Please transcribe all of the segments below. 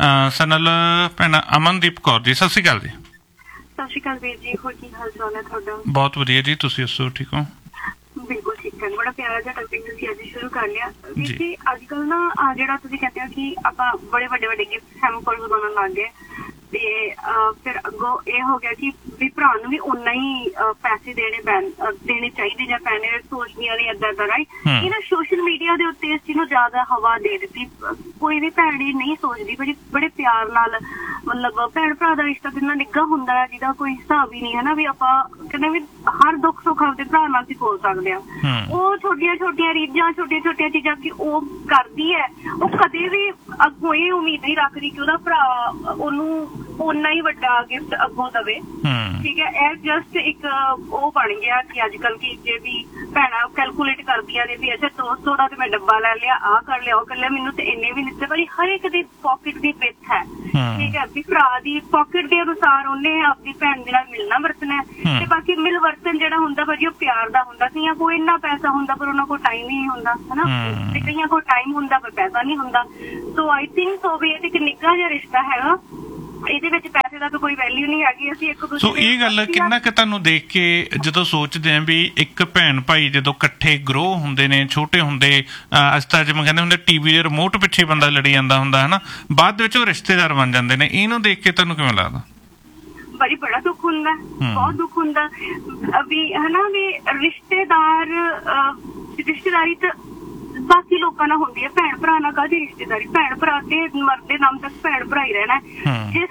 ਸਨਲ ਭੈਣ ਅਮਨਦੀਪ ਕੌਰ ਜੀ, ਸਤਿ ਸ਼੍ਰੀ ਅਕਾਲ ਜੀ। ਸਤਿ ਸ਼੍ਰੀ ਅਕਾਲ ਵੀਰ ਜੀ, ਹੋਰ ਕੀ ਹਾਲ ਚਾਲ ਹੈ ਤੁਹਾਡਾ? ਬਹੁਤ ਵਧੀਆ ਜੀ, ਤੁਸੀਂ ਦੱਸੋ ਠੀਕ ਹੋ? ਬਿਲਕੁਲ ਠੀਕ ਹੈ। ਬੜਾ ਪਿਆਰਾ ਜਿਹਾ ਟੌਪਿਕ ਤੁਸੀਂ ਅੱਜ ਸ਼ੁਰੂ ਕਰ ਲਿਆ ਵੀਰ ਜੀ। ਅੱਜ ਕੱਲ ਨਾ ਜਿਹੜਾ ਤੁਸੀਂ ਕਹਿੰਦੇ ਹੋ ਕਿ ਆਪਾਂ ਬੜੇ ਵੱਡੇ ਵੱਡੇ ਗਿਫਟ ਹੈਮਪਰਸ ਬਣਾਉਣ ਲੱਗ ਗਏ, ਤੇ ਫਿਰ ਅੱਗੋਂ ਇਹ ਹੋ ਗਿਆ ਕਿ ਵੀ ਭਰਾ ਨੂੰ ਵੀ ਓਨਾ ਹੀ ਪੈਸੇ ਦੇਣੇ ਚਾਹੀਦੇ ਜਾਂ ਪੈਣੇ ਸੋਚਦੀਆਂ ਨੇ ਏਦਾਂ ਦਾ, ਰਾਈਟ? ਇਹ ਨਾ ਸੋਸ਼ਲ ਮੀਡੀਆ ਦੇ ਉੱਤੇ ਇਸ ਚੀਜ਼ ਨੂੰ ਜ਼ਿਆਦਾ ਹਵਾ ਦੇ ਦਿੱਤੀ। ਕੋਈ ਵੀ ਭੈਣ ਨਹੀਂ ਸੋਚਦੀ, ਬੜੇ ਪਿਆਰ ਨਾਲ, ਮਤਲਬ ਭੈਣ ਭਰਾ ਦਾ ਰਿਸ਼ਤਾ ਕਿੰਨਾ ਨਿੱਘਾ ਹੁੰਦਾ ਹੈ ਜਿਹਦਾ ਕੋਈ ਹਿਸਾਬ ਹੀ ਨਹੀਂ ਹੈ ਨਾ। ਵੀ ਆਪਾਂ ਕਹਿੰਦੇ ਵੀ ਹਰ ਦੁੱਖ ਸੁੱਖ ਆਪਦੇ ਭਰਾ ਨਾਲ ਅਸੀਂ ਬੋਲ ਸਕਦੇ ਹਾਂ। ਉਹ ਛੋਟੀਆਂ ਛੋਟੀਆਂ ਰੀਝਾਂ, ਛੋਟੀਆਂ ਛੋਟੀਆਂ ਚੀਜ਼ਾਂ ਕਿ ਉਹ ਕਰਦੀ ਹੈ, ਉਹ ਕਦੇ ਵੀ ਅੱਗੋਂ ਇਹ ਉਮੀਦ ਨਹੀਂ ਰੱਖਦੀ ਕਿ ਉਹਦਾ ਭਰਾ ਉਹਨੂੰ ਓਨਾ ਹੀ ਵੱਡਾ ਗਿਫਟ ਅੱਗੋਂ ਦਵੇ, ਠੀਕ ਹੈ? ਇਹ ਜਸਟ ਇੱਕ ਉਹ ਬਣ ਗਿਆ ਕਿ ਅੱਜ ਕੱਲ ਕਿ ਜੇ ਵੀ ਭੈਣਾਂ ਕੈਲਕੂਲੇਟ ਕਰਦੀਆਂ ਨੇ ਵੀ ਅੱਛਾ 200 ਦਾ ਤੇ ਮੈਂ ਡੱਬਾ ਲੈ ਲਿਆ, ਆਹ ਕਰ ਲਿਆ, ਉਹ ਕਰ ਲਿਆ, ਮੈਨੂੰ ਤੇ ਇੰਨੇ ਵੀ ਦਿੱਤੇ। ਪਰ ਹਰ ਇੱਕ ਦੀ ਪॉकेट ਦੀ ਵਿੱਥ ਹੈ, ਠੀਕ ਹੈ? ਵੀ ਭਰਾ ਦੀ ਪॉकेट ਦੇ ਅਨੁਸਾਰ ਉਹਨੇ ਆਪਣੀ ਭੈਣ ਦੇ ਨਾਲ ਮਿਲਣਾ ਵਰਤਣਾ, ਤੇ ਬਾਕੀ ਮਿਲ ਵਰਤਨ ਜਿਹੜਾ ਹੁੰਦਾ ਭਾਜੀ ਉਹ ਪਿਆਰ ਦਾ ਹੁੰਦਾ। ਕਈਆਂ ਕੋਲ ਇੰਨਾ ਪੈਸਾ ਹੁੰਦਾ ਪਰ ਉਹਨਾਂ ਕੋਲ ਟਾਈਮ ਹੀ ਨਹੀਂ ਹੁੰਦਾ, ਹਨਾ? ਤੇ ਕਈਆਂ ਕੋਲ ਟਾਈਮ ਹੁੰਦਾ ਪਰ ਪੈਸਾ ਨਹੀਂ ਹੁੰਦਾ। ਸੋ ਆਈ ਥਿੰਕ ਸੋ ਵੀ ਇਹ ਇੱਕ ਨਿੱਘਾ ਜਿਹਾ ਰਿਸ਼ਤਾ ਹੈਗਾ, ਇਹਦੇ ਵਿੱਚ ਪੈਸੇ ਦਾ ਤਾਂ ਕੋਈ ਵੈਲਿਊ ਨਹੀਂ ਹੈਗੀ। ਅਸੀਂ ਇੱਕ ਦੂਜੇ ਸੋ ਇਹ ਗੱਲ ਕਿੰਨਾ ਕੁ ਤੁਹਾਨੂੰ ਦੇਖ ਕੇ ਜਦੋਂ ਸੋਚਦੇ ਆ ਵੀ ਇੱਕ ਭੈਣ ਭਾਈ ਜਦੋਂ ਇਕੱਠੇ ਗਰੋਹ ਹੁੰਦੇ ਨੇ, ਛੋਟੇ ਹੁੰਦੇ, ਅੱਜ ਤਾਂ ਜਿਵੇਂ ਕਹਿੰਦੇ ਹੁੰਦੇ ਟੀਵੀ ਦੇ ਰਿਮੋਟ ਪਿੱਛੇ ਬੰਦਾ ਲੜੀ ਜਾਂਦਾ ਹੁੰਦਾ, ਹਨਾ, ਬਾਅਦ ਦੇ ਵਿੱਚ ਉਹ ਰਿਸ਼ਤੇਦਾਰ ਬਣ ਜਾਂਦੇ ਨੇ, ਇਹਨੂੰ ਦੇਖ ਕੇ ਤੁਹਾਨੂੰ ਕਿਵੇਂ ਲੱਗਦਾ? ਭਾਜੀ ਬੜਾ ਦੁੱਖ ਹੁੰਦਾ, ਬਹੁਤ ਦੁੱਖ ਹੁੰਦਾ ਵੀ, ਹਨਾ? ਵੀ ਰਿਸ਼ਤੇਦਾਰੀ ਤਾਂ ਬਾਕੀ ਲੋਕਾਂ ਨਾਲ ਹੁੰਦੀ ਹੈ, ਭੈਣ ਭਰਾ ਨਾਲ ਕਾਹਦੀ ਰਿਸ਼ਤੇਦਾਰੀ? ਭੈਣ ਭਰਾ ਤੇ ਮਰਦੇ ਦਮ ਤੱਕ ਭੈਣ ਭਰਾ ਹੀ ਰਹਿਣਾ। ਜਿਸ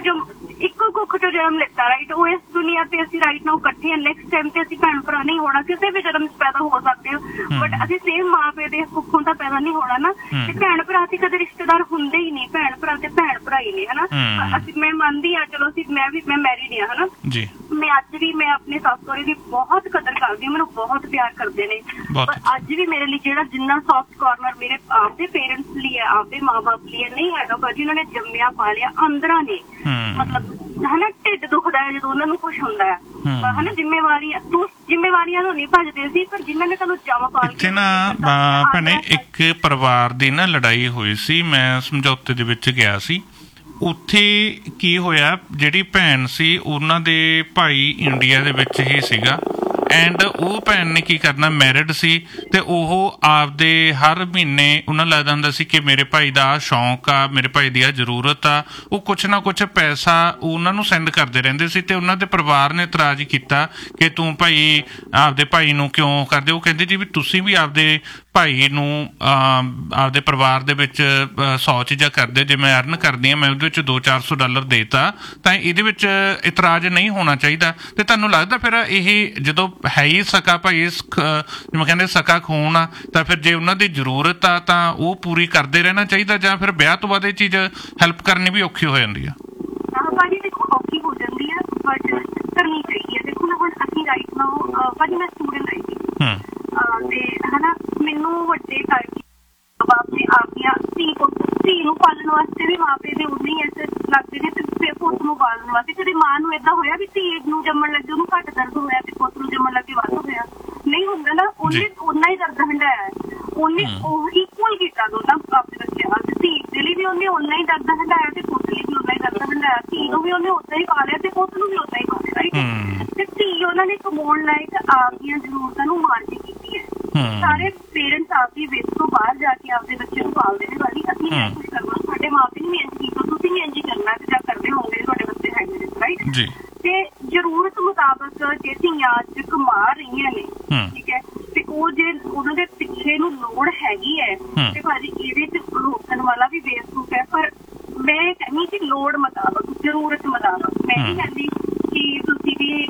ਇੱਕੋ ਕੁੱਖ ਚੋਂ ਜਨਮ ਲਿੱਤਾ, ਰਾਈਟ? ਉਹ ਇਸ ਦੁਨੀਆ ਤੇ ਅਸੀਂ ਰਾਈਟ ਨਾਓ ਇਕੱਠੇ ਹਾਂ, ਨੈਕਸਟ ਟਾਈਮ ਤੇ ਅਸੀਂ ਭੈਣ ਭਰਾ ਨਹੀਂ ਹੋਣਾ। ਕਿਸੇ ਵੀ ਜਨਮ ਚ ਪੈਦਾ ਹੋ ਸਕਦੇ ਹੋ, ਬਟ ਅਸੀਂ ਸੇਮ ਮਾਂ ਪਿਓ ਦੇ ਕੁੱਖੋਂ ਤਾਂ ਪੈਦਾ ਨਹੀਂ ਹੋਣਾ ਨਾ। ਤੇ ਭੈਣ ਭਰਾ ਤੇ ਕਦੇ ਰਿਸ਼ਤੇਦਾਰ ਹੁੰਦੇ ਹੀ ਨਹੀਂ, ਭੈਣ ਭਰਾ ਤੇ ਭੈਣ ਭਰਾ ਹੀ ਨੇ, ਹਨਾ? ਅਸੀਂ ਮੈਂ ਮੰਨਦੀ ਹਾਂ, ਚਲੋ ਮੈਂ ਮੈਰਿਡ ਹਾਂ, ਹਨਾ? ਮੈਂ ਅੱਜ ਵੀ ਮੈਂ ਆਪਣੇ ਸੱਸ ਸਹੁਰੇ ਦੀ ਬਹੁਤ ਕਦਰ ਕਰਦੀ ਹਾਂ, ਮੈਨੂੰ ਬਹੁਤ ਪਿਆਰ ਕਰਦੇ ਨੇ, ਪਰ ਅੱਜ ਵੀ ਮੇਰੇ ਲਈ ਜਿਹੜਾ ਜਿੰਨਾ ਸੌਫਟ ਕਾਰਨਰ ਮੇਰੇ ਆਪਦੇ ਪੇਰੈਂਟਸ ਲਈ ਹੈ, ਆਪਦੇ ਮਾਂ ਬਾਪ ਲਈ ਨਹੀਂ ਹੈਗਾ ਭਾਜੀ। ਉਹਨਾਂ ਨੇ ਜੰਮਿਆ ਪਾਲਿਆ ਅੰਦਰਾਂ ਨੇ, ਮਤਲਬ ਹਨਾ ਢਿੱਡ ਦੁਖਦਾ ਹੈ ਜਦੋਂ ਉਹਨਾਂ ਨੂੰ ਕੁਛ ਹੁੰਦਾ ਹੈ, ਹਨਾ? ਜ਼ਿੰਮੇਵਾਰੀਆਂ ਤੋਂ ਨਹੀਂ ਭੱਜਦੇ ਸੀ, ਪਰ ਜਿਨ੍ਹਾਂ ਨੇ ਤੁਹਾਨੂੰ ਜੰਮ ਪਾਲ ਕੇ। ਇੱਥੇ ਨਾ ਭੈਣੇ ਇੱਕ ਪਰਿਵਾਰ ਦੀ ਨਾ ਲੜਾਈ ਹੋਈ ਸੀ, ਮੈਂ ਸਮਝੌਤੇ ਦੇ ਵਿੱਚ ਗਿਆ ਸੀ। ਉੱਥੇ ਕੀ ਹੋਇਆ, ਜਿਹੜੀ ਭੈਣ ਸੀ ਉਹਨਾਂ ਦੇ ਭਾਈ ਇੰਡੀਆ ਦੇ ਵਿੱਚ ਹੀ ਸੀਗਾ, ਐਂਡ ਉਹ ਭੈਣ ਨੇ ਕੀ ਕਰਨਾ, ਮੈਰਿਡ ਸੀ, ਤੇ ਉਹ ਆਪਦੇ ਹਰ ਮਹੀਨੇ ਉਹਨਾਂ ਲੱਗਦਾ ਹੁੰਦਾ ਸੀ ਕਿ ਮੇਰੇ ਭਾਈ ਦਾ ਸ਼ੌਂਕ ਆ, ਮੇਰੇ ਭਾਈ ਦੀ ਆ ਜ਼ਰੂਰਤ ਆ, ਉਹ ਕੁਛ ਨਾ ਕੁਛ ਪੈਸਾ ਉਹਨਾਂ ਨੂੰ ਸੈਂਡ ਕਰਦੇ ਰਹਿੰਦੇ ਸੀ। ਤੇ ਉਹਨਾਂ ਦੇ ਪਰਿਵਾਰ ਨੇ ਇਤਰਾਜ਼ ਕੀਤਾ ਕਿ ਤੂੰ ਭਾਈ ਆਪਦੇ ਭਾਈ ਨੂੰ ਕਿਉਂ ਕਰਦੇ? ਉਹ ਕਹਿੰਦੇ ਜੀ ਵੀ ਤੁਸੀਂ ਵੀ ਆਪਦੇ ਭਾਈ ਨੂੰ ਆਪਦੇ ਪਰਿਵਾਰ ਦੇ ਵਿੱਚ 100 ਚੀਜ਼ਾਂ ਕਰਦੇ, ਜੇ ਮੈਂ ਅਰਨ ਕਰਦੀ ਹਾਂ, ਮੈਂ ਉਹਦੇ ਵਿੱਚ $200-400 ਦੇਤਾ, ਤਾਂ ਇਹਦੇ ਵਿੱਚ ਇਤਰਾਜ਼ ਨਹੀਂ ਹੋਣਾ ਚਾਹੀਦਾ। ਤੇ ਤੁਹਾਨੂੰ ਲੱਗਦਾ ਫਿਰ ਇਹ ਜਦੋਂ ਹੈ ਹੀ ਸਕਾ ਭਾਈ, ਜਿਵੇਂ ਕਹਿੰਦੇ ਸਕਾ ਖੂਨ ਆ, ਤਾਂ ਫਿਰ ਜੇ ਉਹਨਾਂ ਦੀ ਜ਼ਰੂਰਤ ਆ ਤਾਂ ਉਹ ਪੂਰੀ ਕਰਦੇ ਰਹਿਣਾ ਚਾਹੀਦਾ, ਜਾਂ ਫਿਰ ਵਿਆਹ ਤੋਂ ਬਾਅਦ ਇਹ ਚੀਜ਼ ਹੈਲਪ ਕਰਨੀ ਵੀ ਔਖੀ ਹੋ ਜਾਂਦੀ ਆ? ਭਾਜੀ ਦੇਖੋ ਔਖੀ ਹੋ ਜਾਂਦੀ ਹੈ, ਬਟ ਕਰਨੀ ਚਾਹੀਦੀ ਹੈ। ਦੇਖੋ ਨਾ ਹੁਣ ਅਸੀਂ ਰਾਈਟ ਨਾਓ ਭਾਜੀ ਮੈਂ ਸਟੂਡੈਂਟ ਆਈ ਸੀ, ਤੇ ਹਨਾ ਮੈਨੂੰ ਵੱਡੇ ਕਰਕੇ ਬਾਪ ਨੇ ਆਪਦੀਆਂ ਧੀ ਨੂੰ ਪਾਲਣ ਵਾਸਤੇ ਵੀ ਮਾਂ ਪਿਓ ਦੇ ਉਨੇ ਹੀ ਐਸੇ ਲੱਗਦੇ ਨੇ, ਤੇ ਪੁੱਤ ਨੂੰ ਪਾਲਣ ਵਾਸਤੇ। ਕਦੇ ਮਾਂ ਨੂੰ ਏਦਾਂ ਹੋਇਆ ਵੀ ਧੀ ਨੂੰ ਜੰਮਣ ਲੱਗੇ ਉਹਨੂੰ ਘੱਟ ਦਰਦ ਹੋਇਆ ਤੇ ਪੁੱਤ ਨੂੰ ਜੰਮਣ ਲੱਗੇ ਵੱਧ ਹੋਇਆ? ਨਹੀਂ ਹੁੰਦਾ ਨਾ। ਉਹਨੇ ਓਨਾ ਹੀ ਦਰਦ ਹੰਢਾਇਆ, ਉਹਨੇ ਉਹ ਇਕੁਅਲ ਕੀਤਾ ਦੋਨਾਂ ਆਪਣੇ ਬੱਚਿਆਂ ਨਾਲ। ਧੀ ਦੇ ਲਈ ਵੀ ਉਹਨੇ ਓਨਾ ਹੀ ਦਰਦ ਹੰਢਾਇਆ ਤੇ ਪੁੱਤ ਲਈ ਵੀ ਓਨਾ ਹੀ ਦਰਦ ਹੰਢਾਇਆ। ਧੀ ਨੂੰ ਵੀ ਉਹਨੇ ਓਦਾਂ ਹੀ ਪਾਲਿਆ ਤੇ ਪੁੱਤ ਨੂੰ ਵੀ ਓਦਾਂ ਹੀ ਪਾਲਿਆ, ਰਾਈਟ? ਤੇ ਧੀ ਉਹਨਾਂ ਨੇ ਕਮਾਉਣ ਲਾਇਕ ਆਪਦੀਆਂ ਜ਼ਰੂਰਤਾਂ ਨੂੰ ਮਾਰ ਕੇ ਕੀਤੀ ਹੈ। ਸਾਰੇ ਪੇਰੈਂਟਸ ਆਪਦੀ ਵਿੱਤ ਤੋਂ ਬਾਹਰ ਜਾ ਕੇ ਆਪਦੇ ਬੱਚੇ ਨੂੰ ਪਾਲਦੇ ਨੇ। ਭਾਜੀ ਅਸੀਂ ਵੀ ਕੁਛ ਕਰਨਾ, ਸਾਡੇ ਮਾਂ ਪਿਓ ਵੀ ਇੰਝ ਕੀਤਾ, ਤੁਸੀਂ ਵੀ ਇੰਝ ਕਰਨਾ, ਤੇ ਜਾਂ ਕਰਦੇ ਹੋਗੇ ਤੁਹਾਡੇ ਬੱਚੇ ਹੈਗੇ ਨੇ, ਰਾਈਟ? ਤੇ ਜ਼ਰੂਰਤ ਮੁਤਾਬਕ ਜੇ ਧੀਆਂ ਅੱਜ ਕਮਾ ਰਹੀਆਂ ਨੇ, ਠੀਕ ਹੈ, ਤੇ ਉਹ ਜੇ ਉਹਨਾਂ ਦੇ ਪਿੱਛੇ ਨੂੰ ਲੋੜ ਹੈਗੀ ਹੈ, ਤੇ ਭਾਜੀ ਇਹਦੇ ਚ ਰੋਕਣ ਵਾਲਾ ਵੀ ਬੇਵਕੂਫ ਹੈ। ਪਰ ਮੈਂ ਕਹਿੰਦੀ ਕਿ ਲੋੜ ਮੁਤਾਬਕ, ਜ਼ਰੂਰਤ ਮੁਤਾਬਕ। ਮੈਂ ਨਹੀਂ ਕਹਿੰਦੀ ਕਿ ਤੁਸੀਂ ਵੀ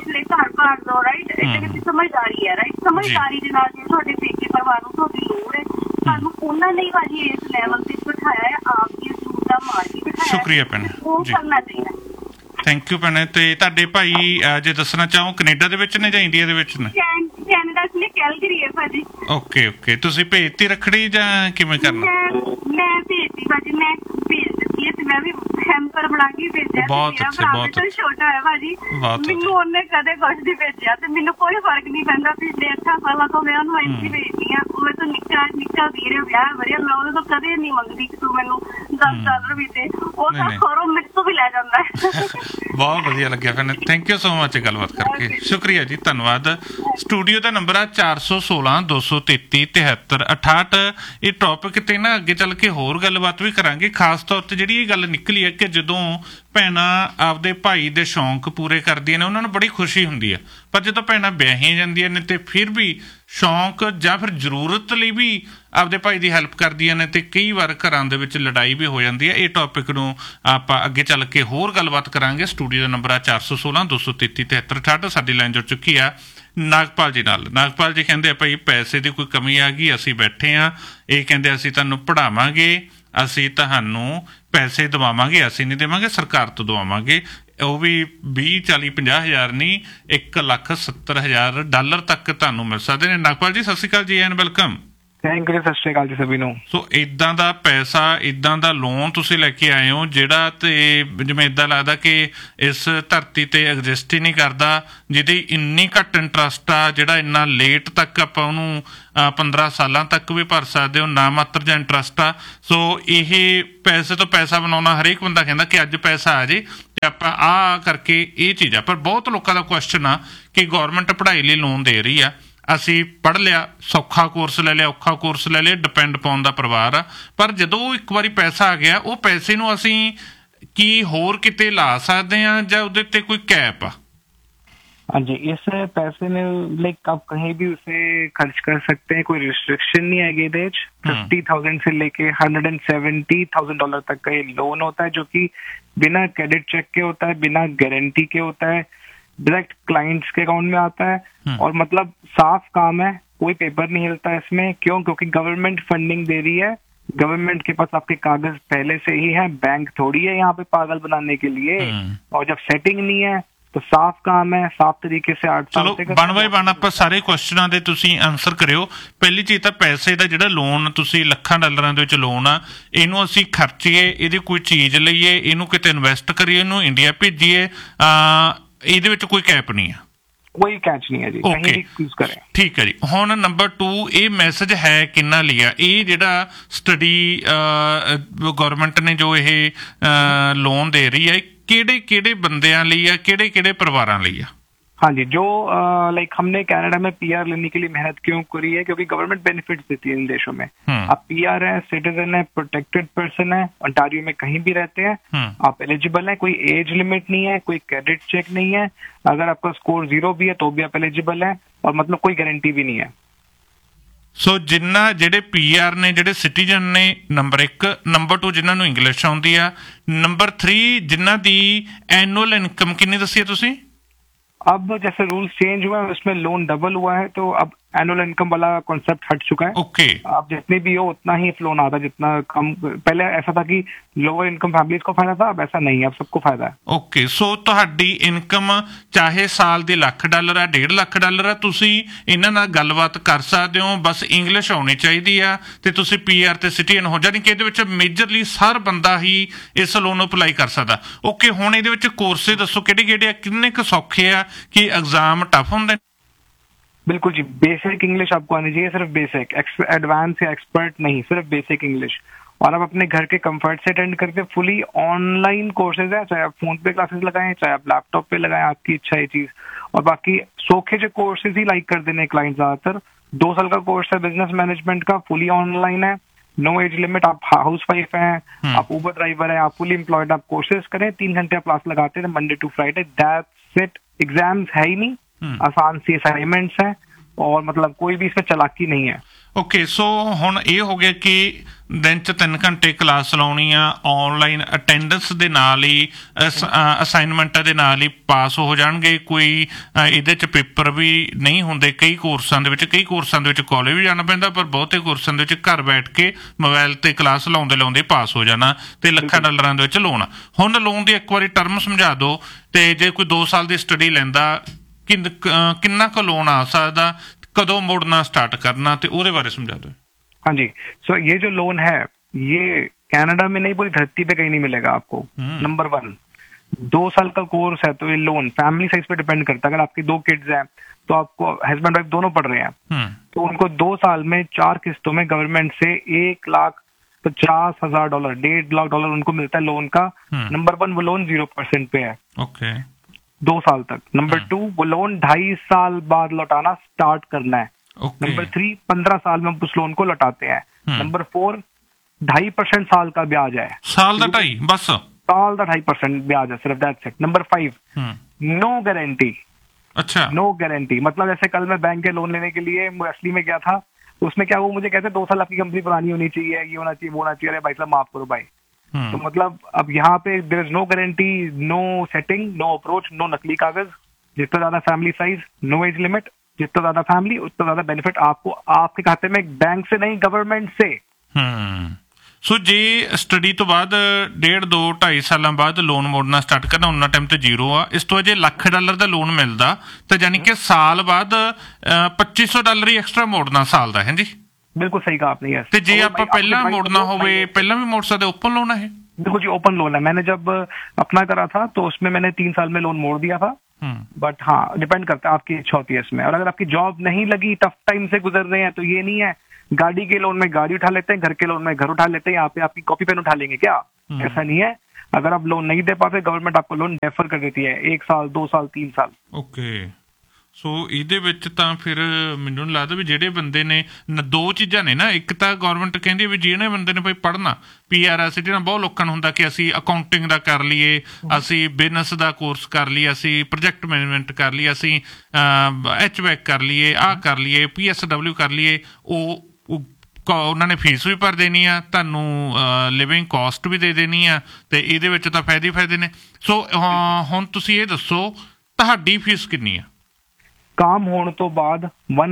ਘਰ ਭਾਰ ਦੋ, ਰਾਈਟ? ਇਹਦੇ ਵਿੱਚ ਸਮਝਦਾਰੀ ਹੈ, ਰਾਈਟ? ਸਮਝਦਾਰੀ ਦੇ ਨਾਲ ਜੇ ਤੁਹਾਡੇ ਪੇਕੇ ਪਰਿਵਾਰ ਨੂੰ ਤੁਹਾਡੀ ਲੋੜ ਹੈ, ਸਾਨੂੰ ਉਹਨਾਂ ਨੇ ਭਾਜੀ ਇਸ ਲੈਵਲ ਤੇ ਬਿਠਾਇਆ ਹੈ, ਆਪਦੀਆਂ ਜ਼ਰੂਰਤਾਂ ਮਾਰ ਕੇ ਬਿਠਾਇਆ। ਸ਼ੁਕਰੀਆ ਭੈਣੇ, ਉਹ ਕਰਨਾ ਚਾਹੀਦਾ। ਥੈਂਕ ਯੂ ਭੈਣੇ। ਤੇ ਤੁਹਾਡੇ ਭਾਈ ਜੇ ਦੱਸਣਾ ਚਾਹੋ ਕੈਨੇਡਾ ਦੇ ਵਿੱਚ ਨੇ ਜਾਂ ਇੰਡੀਆ ਦੇ ਵਿੱਚ ਨੇ? ਕੈਨੇਡਾ ਚ ਨੇ, ਕੈਲਗਰੀ ਹੈ ਭਾਜੀ। ਓਕੇ ਤੁਸੀਂ ਭੇਜਤੀ ਰੱਖੜੀ ਜਾਂ ਕਿਵੇਂ ਕਰਨਾ? ਮੈਂ ਭੇਜਤੀ ਭਾਜੀ, ਮੈਂ ਭੇਜ ਦਿੱਤੀ ਹੈ, ਤੇ ਮੈਂ ਵੀ ਹੈਂਪਰ ਬਣਾ ਕੇ ਭੇਜਿਆ। ਬਹੁਤ ਛੋਟਾ ਹੈ ਭਾਜੀ, ਮੈਨੂੰ ਉਹਨੇ ਕਦੇ ਕੁਛ ਨਹੀਂ ਭੇਜਿਆ, ਤੇ ਮੈਨੂੰ ਕੋਈ ਫਰਕ ਨਹੀਂ ਪੈਂਦਾ। ਪਿਛਲੇ 8 ਸਾਲਾਂ ਤੋਂ ਮੈਂ ਉਹਨੂੰ ਇੰਝ ਭੇਜਦੀ ਹਾਂ। ਉਹ ਤੋਂ ਨਿੱਕਾ ਵੀਰ ਵਿਆਹ ਵਰਿਆ, ਮੈਂ ਉਹਦੇ ਤੋਂ ਕਦੇ ਨਹੀਂ ਮੰਗਦੀ ਕਿ ਤੂੰ ਮੈਨੂੰ $10 ਵੀ ਤੇ ਉਹ ਤਾਂ ਖਰੋ ਮੇਰੇ ਤੋਂ ਵੀ ਲੈ ਜਾਂਦਾ ਹੈ। ਬਹੁਤ ਵਧੀਆ ਲੱਗਿਆ ਭੈਣੇ, ਥੈਂਕ ਯੂ ਸੋ ਮਚ ਗੱਲਬਾਤ ਕਰਕੇ, ਸ਼ੁਕਰੀਆ ਜੀ, ਧੰਨਵਾਦ। ਸਟੂਡੀਓ ਦਾ ਨੰਬਰ ਆ 416 233 73 68। ਇਹ ਟੌਪਿਕ ਤੇ ਨਾ ਅੱਗੇ ਚੱਲ ਕੇ ਹੋਰ ਗੱਲਬਾਤ ਵੀ ਕਰਾਂਗੇ, ਖਾਸ ਤੌਰ ਤੇ ਜਿਹੜੀ ਇਹ ਗੱਲ ਨਿਕਲੀ ਹੈ ਕਿ ਜਦੋਂ ਭੈਣਾਂ ਆਪਦੇ ਭਾਈ ਦੇ ਸ਼ੌਂਕ ਪੂਰੇ ਕਰਦੀਆਂ ਨੇ ਉਹਨਾਂ ਨੂੰ ਬੜੀ ਖੁਸ਼ੀ ਹੁੰਦੀ ਹੈ, ਪਰ ਜਦੋਂ ਭੈਣਾਂ ਵਿਆਹੀਆਂ ਜਾਂਦੀਆਂ ਨੇ ਤੇ ਫਿਰ ਵੀ ਸ਼ੌਂਕ ਜਾਂ ਫਿਰ ਜ਼ਰੂਰਤ ਲਈ ਵੀ ਆਪਦੇ ਭਾਈ ਦੀ ਹੈਲਪ ਕਰਦੀਆਂ ਨੇ ਤੇ ਕਈ ਵਾਰ ਘਰਾਂ ਦੇ ਵਿੱਚ ਲੜਾਈ ਵੀ ਹੋ ਜਾਂਦੀ ਹੈ। ਇਹ ਟੌਪਿਕ ਨੂੰ ਆਪਾਂ ਅੱਗੇ ਚੱਲ ਕੇ ਹੋਰ ਗੱਲਬਾਤ ਕਰਾਂਗੇ। ਸਟੂਡੀਓ ਦਾ ਨੰਬਰ ਆ 416 233 73 68। ਸਾਡੀ ਲਾਈਨ ਜੁੜ ਚੁੱਕੀ ਆ ਨਾਗਪਾਲ ਜੀ ਨਾਲ। ਨਾਗਪਾਲ ਜੀ ਕਹਿੰਦੇ ਆ ਭਾਈ ਪੈਸੇ ਦੀ ਕੋਈ ਕਮੀ ਆ ਗਈ, ਅਸੀਂ ਬੈਠੇ ਆ, ਇਹ ਕਹਿੰਦੇ ਅਸੀਂ ਤੁਹਾਨੂੰ ਪੜ੍ਹਾਵਾਂਗੇ, ਅਸੀਂ ਤੁਹਾਨੂੰ ਪੈਸੇ ਦਵਾਵਾਂਗੇ, ਅਸੀਂ ਨਹੀਂ ਦੇਵਾਂਗੇ, ਸਰਕਾਰ ਤੋਂ ਦਵਾਵਾਂਗੇ, ਉਹ ਵੀ 20 40 50 ਹਜ਼ਾਰ ਨਹੀਂ, $1,70,000 ਤੱਕ ਤੁਹਾਨੂੰ ਮਿਲ ਸਕਦੇ ਨੇ। ਨਾਗਪਾਲ ਜੀ ਸਤਿ ਸ਼੍ਰੀ ਅਕਾਲ ਜੀ, ਐਨ ਵੈਲਕਮ। ਥੈਂਕ ਯੂ, ਸਤਿ ਸ਼੍ਰੀ ਅਕਾਲ ਜੀ ਸਭੀ ਨੂੰ। ਸੋ ਇਦਾਂ ਦਾ ਪੈਸਾ, ਇਦਾਂ ਦਾ ਲੋਨ ਤੁਸੀਂ ਲੈ ਕੇ ਆਏ ਹੋ ਜਿਹੜਾ ਤੇ ਜਿਵੇਂ ਇਦਾਂ ਲੱਗਦਾ ਕਿ ਇਸ ਧਰਤੀ ਤੇ ਐਗਜ਼ਿਸਟ ਹੀ ਨਹੀਂ ਕਰਦਾ, ਜਿਹਦੀ ਇੰਨੀ ਘੱਟ ਇੰਟਰਸਟ ਆ, ਜਿਹੜਾ ਇੰਨਾ ਲੇਟ ਤੱਕ ਆਪਾਂ ਉਹਨੂੰ 15 ਸਾਲਾਂ ਤੱਕ ਵੀ ਭਰ ਸਕਦੇ ਹੋ, ਨਾ ਮਾਤਰ ਜਾਂ ਇੰਟਰਸਟ ਆ। ਸੋ ਇਹ ਪੈਸੇ ਤੋਂ ਪੈਸਾ ਬਣਾਉਣਾ, ਹਰੇਕ ਬੰਦਾ ਕਹਿੰਦਾ ਕਿ ਅੱਜ ਪੈਸਾ ਆ ਜੇ ਤੇ ਆਪਾਂ ਆਹ ਕਰਕੇ ਇਹ ਚੀਜ਼ ਆ, ਪਰ ਬਹੁਤ ਲੋਕਾਂ ਦਾ ਕੁਐਸਚਨ ਆ ਕਿ ਗੌਰਮੈਂਟ ਪੜ੍ਹਾਈ ਲਈ ਲੋਨ ਦੇ ਰਹੀ ਆ, ਅਸੀਂ ਪੜ੍ਹ ਲਿਆ, ਸੌਖਾ ਕੋਰਸ ਲੈ ਲਿਆ, ਔਖਾ ਕੋਰਸ ਲੈ ਲਿਆ, ਡਿਪੈਂਡ ਪਾਉਣ ਦਾ ਪਰਿਵਾਰ ਆ, ਪਰ ਜਦੋਂ ਇੱਕ ਵਾਰੀ ਪੈਸਾ ਆ ਗਿਆ ਉਹ ਪੈਸੇ ਨੂੰ ਅਸੀਂ ਕੀ ਹੋਰ ਕਿਤੇ ਲਾ ਸਕਦੇ ਹਾਂ ਜਾਂ ਉਹਦੇ ਤੇ ਕੋਈ कैप आ? हाँ जी, इस पैसे में लाइक आप कहीं भी उसे खर्च कर सकते हैं, कोई रिस्ट्रिक्शन नहीं आएगी। 50,000 से लेके $170,000 तक का ये लोन होता है, जो कि बिना क्रेडिट चेक के होता है, बिना गारंटी के होता है, डायरेक्ट क्लाइंट्स के अकाउंट में आता है और मतलब साफ काम है, कोई पेपर नहीं हिलता है इसमें। क्यों? क्योंकि गवर्नमेंट फंडिंग दे रही है, गवर्नमेंट के पास आपके कागज पहले से ही है, बैंक थोड़ी है यहाँ पे पागल बनाने के लिए। और जब सेटिंग नहीं है तो साफ काम है, साफ तरीके से 8 साल ਚਲੋ ਬਣ ਬਾਈ ਬਣ ਆਪਾਂ ਸਾਰੇ ਕੁਐਸਚਨਾਂ ਦੇ ਤੁਸੀਂ ਆਨਸਰ ਕਰਿਓ। ਪਹਿਲੀ ਚੀਜ਼ ਤਾਂ ਪੈਸੇ ਦਾ ਜਿਹੜਾ ਲੋਨ ਤੁਸੀਂ ਲੱਖਾਂ ਡਾਲਰਾਂ ਦੇ ਵਿੱਚ ਲੋਨ ਆ, ਇਹਨੂੰ ਅਸੀਂ ਖਰਚੀਏ, ਇਹਦੀ ਕੋਈ ਚੀਜ਼ ਲਈਏ, ਇਹਨੂੰ ਕਿਤੇ ਇਨਵੈਸਟ ਕਰੀਏ, ਇਹਨੂੰ ਇੰਡੀਆ ਭੇਜੀਏ, ਇਹਦੇ ਵਿੱਚ ਕੋਈ ਕੈਪ ਨਹੀਂ ਆ, कोई कैच नहीं है जी, कहीं भी यूज करें। ठीक है जी। हुण नंबर 2, ये मैसेज है किन्ना लिया, ये जिहड़ा स्टडी गवर्नमेंट ने जो ये लोन दे रही है, किहड़े किहड़े बंदियां लई है, किहड़े किहड़े परिवारां लई है? हाँ जी, जो लाइक हमने कनाडा में पीआर लेने के लिए मेहनत क्यों करी है, क्योंकि गवर्नमेंट बेनिफिट्स देती है इन देशों में। आप पीआर है, सिटीजन है, प्रोटेक्टेड पर्सन है, ओंटारियो में कहीं भी रहते हैं, आप एलिजिबल है, कोई एज लिमिट नहीं है, कोई क्रेडिट चेक नहीं है, अगर आपका स्कोर 0 भी है तो भी आप एलिजिबल है, और मतलब कोई गारंटी भी नहीं है। सो जिन्ना जेडे पीआर ने, जेडे सिटीजन ने, नंबर 1, नंबर 2 जिन्हां नूं इंग्लिश आउंदी आ, नंबर 3 जिन्हां दी एनुअल इनकम कितनी दसी है तुसीं? अब जैसे रूल्स चेंज हुआ है उसमें लोन डबल हुआ है, तो अब एनुअल इनकम वाला कॉन्सेप्ट हट चुका है। ओके। आप जितनी भी हो उतना ही लोन आता है, जितना कम। पहले ऐसा था कि लोअर इनकम फैमिलीज को फायदा था, अब ऐसा नहीं है, अब सबको फायदा है। ओके। सो तुहाडी इनकम चाहे साल दी $1,00,000 है, $1.5 ਲੱਖ है, तुसी इन्हां नाल गलबात कर सकदे हो, बस इंग्लिश आउणी चाहीदी आ ते तुसी पीआर ते सिटीजन हो, जानी कि इहदे विच मेजरली हर बंदा ही इस लोन नूं अप्लाई कर सकदा। ओके। हुण इहदे विच कोर्से दसो किहड़े-किहड़े आ, किन्ने क सौखे आ, कि एग्जाम टफ हुंदे? बिल्कुल जी, बेसिक इंग्लिश आपको आनी चाहिए, सिर्फ बेसिक, एडवांस या एक्सपर्ट नहीं, सिर्फ बेसिक इंग्लिश। और आप अपने घर के कंफर्ट से अटेंड करके फुली ऑनलाइन कोर्सेज है, चाहे आप फोन पे क्लासेस लगाएं, चाहे आप लैपटॉप पे लगाएं, आपकी इच्छा है चीज। और बाकी सोखे जो कोर्सेज ही लाइक कर देने क्लाइंट ज्यादातर। 2 साल का कोर्स है बिजनेस मैनेजमेंट का, फुली ऑनलाइन है, नो एज लिमिट, आप हाउस वाइफ हैं, आप ऊबर ड्राइवर हैं, आप फुली एम्प्लॉयड, आप कोर्सेज करें, 3 घंटे क्लास लगाते हैं Monday to Friday, that's it. Exams है ही नहीं, आसान सी असाइनमेंट्स है, और मतलब कोई भी इसमें चालाकी नहीं है। ओके। सो हुण ये हो गया कि दिन च 3 घंटे क्लास लाउणी आ, ऑनलाइन अटेंडेंस दे नाल ही असाइनमेंटां दे नाल ही पास हो जाणगे, कोई इहदे च पेपर भी नहीं हुंदे। कई कोर्सां दे विच कॉलेज भी जाना पैंदा, पर बहुते कोर्सां दे विच घर बैठ के मोबाइल ते क्लास लाउंदे पास हो जाना, ते ਲੱਖਾਂ ਡਾਲਰਾਂ ਦੇ ਵਿੱਚ ਲੋਨ। हुण लोन ਦੀ ਇੱਕ ਵਾਰੀ टर्म समझा दो, ते जे कोई 2 साल ਦੀ स्टडी लैंदा किन्ना क लोन आ सकदा, कदों मोड़ना स्टार्ट करना, ते ਉਹਦੇ बारे समझा दो। हाँ जी, सो ये जो लोन है ये कनाडा में नहीं, पूरी धरती पे कहीं नहीं मिलेगा आपको। नंबर 1, 2 साल का कोर्स है, तो ये लोन फैमिली साइज पे डिपेंड करता है। अगर आपकी 2 किड्स हैं तो आपको हस्बैंड वाइफ दोनों पढ़ रहे हैं, तो उनको 2 साल में 4 किस्तों में गवर्नमेंट से 1 लाख $50,000, $1.5 लाख उनको मिलता है लोन का। नंबर 1 वो लोन 0% पे है, ओके, 2 साल तक। नंबर 2 वो लोन 2.5 साल बाद लौटाना स्टार्ट करना है। नंबर 3 15 साल में हम उस लोन को लौटाते हैं। नंबर 4 2.5% साल का ब्याज है, साल का 2.5 बस, साल का 2.5% ब्याज है सिर्फ, that's it. Number 5 no guarantee. अच्छा, नो गारंटी मतलब जैसे कल मैं बैंक के लोन लेने के लिए असली में गया था, उसमें क्या वो मुझे कहते 2 साल आपकी कंपनी पुरानी होनी चाहिए, ये होना चाहिए, वो होना चाहिए। अरे भाई साहब माफ करो भाई। तो मतलब अब यहाँ पे there is no guarantee, no setting, know approach, no नकली कागज। जितना ज्यादा family size, no age limit, जितना ज्यादा फैमिली उतना ज्यादा बेनिफिट आपको आपके खाते में, बैंक से नहीं गवर्नमेंट से। ਸੋ ਜੇ ਸਟੱਡੀ ਤੋਂ ਬਾਅਦ 1.5 2 2.5 ਸਾਲਾਂ ਬਾਅਦ ਲੋਨ ਮੋੜਨਾ ਸਟਾਰਟ ਕਰਨਾ, ਉਹਨਾਂ ਟਾਈਮ ਤੇ ਜ਼ੀਰੋ ਆ, ਇਸ ਤੋਂ ਅਜੇ $1,00,000 ਦਾ ਲੋਨ ਮਿਲਦਾ ਤਾਂ ਯਾਨੀ ਕਿ ਸਾਲ ਬਾਅਦ $2,500 ਹੀ ਐਕਸਟਰਾ ਮੋੜਨਾ ਸਾਲ ਦਾ, ਹੈ ਜੀ? बिल्कुल सही कहा आपने। ਤੇ ਜੇ ਆਪਾਂ ਪਹਿਲਾਂ ਮੋੜਨਾ ਹੋਵੇ ਪਹਿਲਾਂ ਵੀ ਮੋੜ ਸਕਦੇ, ਓਪਨ ਲੋਨ ਹੈ? बिल्कुल जी ओपन लोन है। मैंने जब अपना करा था तो उसमें मैंने 3 साल में लोन मोड़ दिया था। बट हाँ डिपेंड करता है आपकी इच्छा होती है इसमें। और अगर आपकी जॉब नहीं लगी, टफ टाइम से गुजर रहे हैं, तो ये नहीं है गाड़ी के लोन में गाड़ी उठा लेते हैं, घर के लोन में घर उठा लेते हैं, यहाँ पे आपकी कॉपी पेन उठा लेंगे क्या? ऐसा नहीं है। अगर आप लोन नहीं दे पाते गवर्नमेंट आपको लोन डेफर कर देती है 1 साल 2 साल 3 साल। ਓਕੇ, ਸੋ ਇਹਦੇ ਵਿੱਚ ਤਾਂ ਫਿਰ ਮੈਨੂੰ ਲੱਗਦਾ ਵੀ ਜਿਹੜੇ ਬੰਦੇ ਨੇ 2 ਚੀਜ਼ਾਂ ਨੇ ਨਾ, ਇੱਕ ਤਾਂ ਗਵਰਨਮੈਂਟ ਕਹਿੰਦੀ ਵੀ ਜਿਹੜੇ ਬੰਦੇ ਨੇ ਭਾਈ ਪੜ੍ਹਨਾ, PRS ਨਾਲ ਬਹੁਤ ਲੋਕਾਂ ਨੂੰ ਹੁੰਦਾ ਕਿ ਅਸੀਂ ਅਕਾਊਂਟਿੰਗ ਦਾ ਕਰ ਲਈਏ, ਅਸੀਂ ਬਿਜ਼ਨਸ ਦਾ ਕੋਰਸ ਕਰ ਲਈਏ, ਅਸੀਂ ਪ੍ਰੋਜੈਕਟ ਮੈਨੇਜਮੈਂਟ ਕਰ ਲਈਏ, ਅਸੀਂ HVAC ਕਰ ਲਈਏ, ਆਹ ਕਰ ਲਈਏ, PSW ਕਰ ਲਈਏ। ਉਹਨਾਂ ਨੇ ਫੀਸ ਵੀ ਭਰ ਦੇਣੀ ਆ, ਤੁਹਾਨੂੰ ਲਿਵਿੰਗ ਕਾਸਟ ਵੀ ਦੇ ਦੇਣੀ ਆ, ਤੇ ਇਹਦੇ ਵਿੱਚ ਤਾਂ ਫਾਇਦੇ ਫਾਇਦੇ ਨੇ। ਸੋ ਹੁਣ ਤੁਸੀਂ ਇਹ ਦੱਸੋ ਤੁਹਾਡੀ ਫੀਸ ਕਿੰਨੀ ਆ? काम होने तो बाद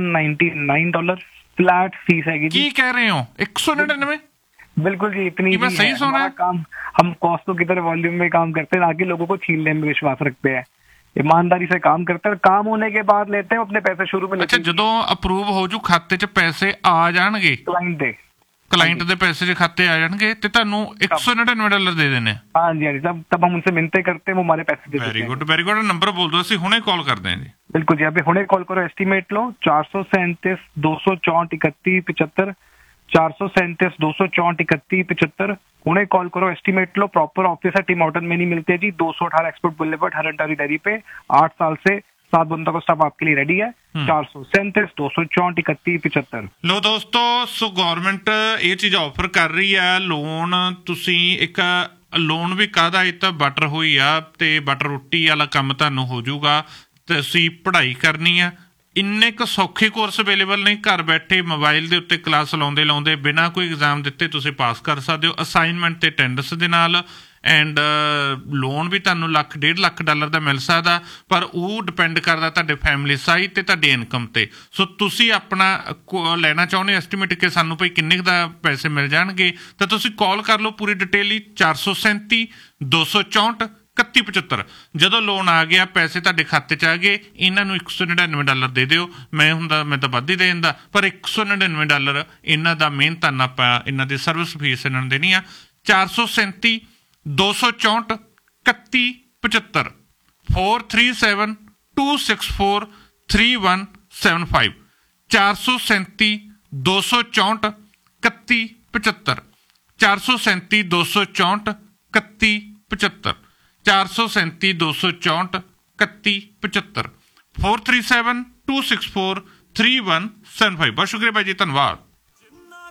$199 फ्लैट फीस है। ਕੀ ਕਹਿ ਰਹੇ ਹੋ? 199? बिल्कुल जी, इतनी मैं सही सुना है? काम हम कॉस्टों की तरह वॉल्यूम में काम करते हैं, आगे लोगों को छीनने में विश्वास रखते हैं, ईमानदारी से काम करते हैं, काम होने के बाद लेते हैं अपने पैसे शुरू में। ਅੱਛਾ, ਜਦੋਂ ਅਪਰੂਵ ਹੋ ਜੂ ਖਾਤੇ 'ਚ ਪੈਸੇ ਆ ਜਾਣਗੇ, क्लाइंट दे क्लाइंट ਦੇ ਪੈਸੇ ਦੇ ਖਾਤੇ ਆ ਜਾਣਗੇ ਤੇ ਤੁਹਾਨੂੰ $199 ਦੇ ਦੇਣੇ। हाँ जी, हाँ जी, तब हम उनसे मिलते करते हैं, वो हमारे पैसे दे देते हैं। Very good, very good. Number ਬੋਲ ਦਿਓ, ਅਸੀਂ ਹੁਣੇ ਕਾਲ ਕਰਦੇ ਹਾਂ ਜੀ। बिल्कुल जी, अभी हुणे कॉल करो, एस्टिमेट लो 437 264 31 75, 437 264 31 75। हुणे कॉल करो, एस्टिमेट लो। प्रॉपर ऑफिस है, टिम हॉर्टन में नहीं मिलते जी, 218 एक्सपोर्ट बुलेवर्ड, हरंटारी डेयरी पे। 8 साल से 7 बंदों का स्टाफ आपके लिए रेडी है। 437 264 31 75। ਲੋ ਦੋਸਤੋ, ਸੋ ਗਵਰਨਮੈਂਟ ਇਹ ਚੀਜ਼ ਆਫਰ ਕਰ ਰਹੀ ਆ, ਲੋਨ ਤੁਸੀਂ ਇੱਕ ਲੋਨ ਵੀ ਕਾਹਦਾ, ਇਹ ਤਾਂ ਬਟਰ ਹੋਈ ਆ ਤੇ ਬਟਰ ਰੋਟੀ ਵਾਲਾ ਕੰਮ ਤੁਹਾਨੂੰ ਹੋ ਜਾਊਗਾ। ਤੁਸੀਂ ਪੜ੍ਹਾਈ ਕਰਨੀ ਆ, ਇੰਨੇ ਕੁ ਸੌਖੇ ਕੋਰਸ ਅਵੇਲੇਬਲ ਨੇ, ਘਰ ਬੈਠੇ ਮੋਬਾਈਲ ਦੇ ਉੱਤੇ ਕਲਾਸ ਲਾਉਂਦੇ ਬਿਨਾਂ ਕੋਈ ਐਗਜ਼ਾਮ ਦਿੱਤੇ ਤੁਸੀਂ ਪਾਸ ਕਰ ਸਕਦੇ ਹੋ, ਅਸਾਈਨਮੈਂਟ ਤੇ ਅਟੈਂਡੈਂਸ ਦੇ ਨਾਲ। ਐਂਡ ਲੋਨ ਵੀ ਤੁਹਾਨੂੰ $1 1.5 ਲੱਖ ਦਾ ਮਿਲ ਸਕਦਾ, ਪਰ ਉਹ ਡਿਪੈਂਡ ਕਰਦਾ ਤੁਹਾਡੇ ਫੈਮਿਲੀ ਸਾਈਜ਼ ਤੇ ਤੁਹਾਡੀ ਇਨਕਮ ਤੇ। ਸੋ ਤੁਸੀਂ ਆਪਣਾ ਲੈਣਾ ਚਾਹੁੰਦੇ ਐਸਟੀਮੇਟ ਕਿ ਸਾਨੂੰ ਭਾਈ ਕਿੰਨੇ ਦਾ ਪੈਸੇ ਮਿਲ ਜਾਣਗੇ, ਤਾਂ ਤੁਸੀਂ ਕਾਲ ਕਰ ਲਓ ਪੂਰੀ ਡਿਟੇਲ ਲਈ 437 264 31 75। ਜਦੋਂ ਲੋਨ ਆ ਗਿਆ, ਪੈਸੇ ਤੁਹਾਡੇ ਖਾਤੇ 'ਚ ਆ ਗਏ, ਇਹਨਾਂ ਨੂੰ $199 ਦੇ ਦਿਓ। ਮੈਂ ਤਾਂ ਵੱਧ ਹੀ ਦੇ ਦਿੰਦਾ, ਪਰ $199 ਇਹਨਾਂ ਦਾ ਮਿਹਨਤਾਨਾ ਆਪਾਂ ਇਹਨਾਂ ਦੀ ਸਰਵਿਸ ਫੀਸ ਇਹਨਾਂ ਨੂੰ ਦੇਣੀ ਆ। 437 264 31 75, 437 264 3175, 437 264 31 75, 437 264 31 75, 437 264 31 75, 437 264 3175। बहुत शुक्रिया भाई जी, धन्यवाद।